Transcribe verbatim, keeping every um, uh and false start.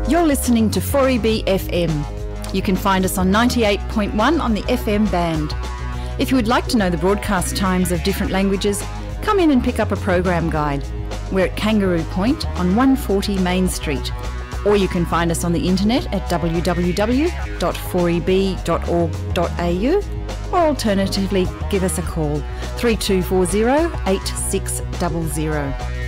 You're listening to four E B F M. You can find us on ninety-eight point one on the F M band. If you would like to know the broadcast times of different languages, come in and pick up a program guide. We're at Kangaroo Point on one forty Main Street, or you can find us on the internet at w w w dot four e b dot org dot a u, or alternatively give us a call three two four zero, eight six zero zero.